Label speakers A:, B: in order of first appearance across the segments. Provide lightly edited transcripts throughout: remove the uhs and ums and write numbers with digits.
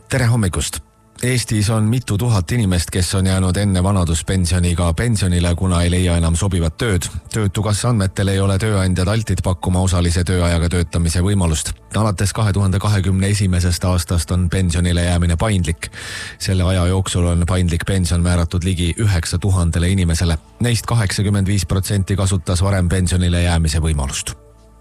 A: Tere hommikust! Eestis on mitu tuhat inimest, kes on jäänud enne vanaduspensioniga pensionile, kuna ei leia enam sobivat tööd. Töötukassa andmetel ei ole tööandjad altid pakkuma osalise tööajaga töötamise võimalust. Alates 2021. aastast on pensionile jäämine paindlik. Selle aja jooksul on paindlik pension määratud ligi 9000 inimesele. Neist 85% kasutas varem pensionile jäämise võimalust.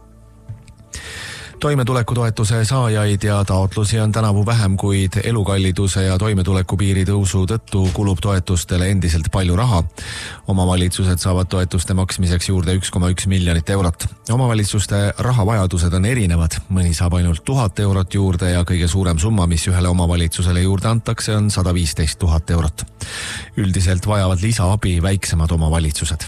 A: Toimetulekutoetuse saajaid ja taotlusi on tänavu vähem, kuid elukalliduse ja toimetulekupiiri tõusu tõttu kulub toetustele endiselt palju raha. Omavalitsused saavad toetuste maksmiseks juurde 1,1 miljonit eurot. Omavalitsuste rahavajadused on erinevad. Mõni saab ainult 1000 eurot juurde ja kõige suurem summa, mis ühele omavalitsusele juurde antakse, on 115 000 eurot. Üldiselt vajavad lisaabi väiksemad omavalitsused.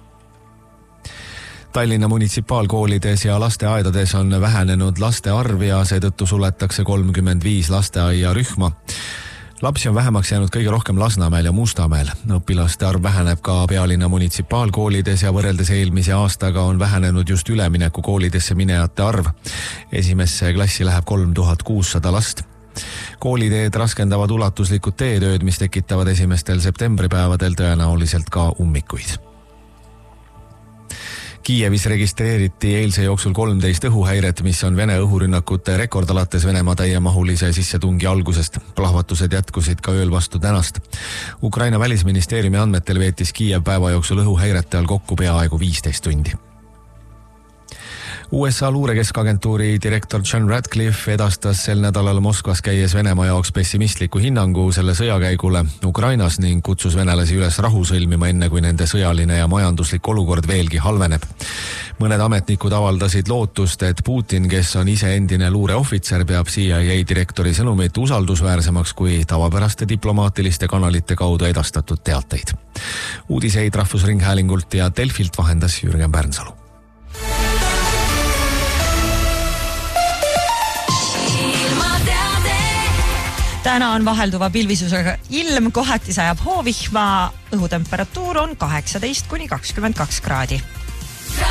A: Tallinna munitsipaalkoolides ja lasteaedades on vähenenud laste arv ja seetõttu suletakse 35 lasteaia rühma. Lapsi on vähemaks jäänud kõige rohkem Lasnamäel ja Mustamäel. Õpilaste arv väheneb ka pealinna munitsipaalkoolides ja võrreldes eelmise aastaga on vähenenud just ülemineku koolidesse minejate arv. Esimesse klassi läheb 3600 last. Kooliteed raskendavad ulatuslikud teetööd, mis tekitavad esimestel septembripäevadel tõenäoliselt ka ummikuid. Kiievis registreeriti eilse jooksul 13 õhuhäiret, mis on Vene õhurünnakute rekord alates Venemaa täiemahulise sissetungi algusest. Plahvatused jätkusid ka ööl vastu tänast. Ukraina välisministeeriumi andmetel veetis Kiiev päeva jooksul õhuhäirete all kokku peaaegu 15 tundi. USA luurekeskagentuuri direktor John Ratcliffe edastas sel nädalal Moskvas käies Venemaa jaoks pessimistliku hinnangu selle sõjakäigule Ukrainas ning kutsus venelasi üles rahu sõlmima enne, kui nende sõjaline ja majanduslik olukord veelgi halveneb. Mõned ametnikud avaldasid lootust, et Putin, kes on ise endine luureohvitser, peab CIA direktori sõnumit usaldusväärsemaks kui tavapäraste diplomaatiliste kanalite kaudu edastatud teateid. Uudiseid Rahvusringhäälingult ja Delfilt vahendas Jürgen Pärnsalu.
B: Täna on vahelduva pilvisusega ilm, kohati sajab hoovihma, õhutemperatuur on 18–22 kraadi.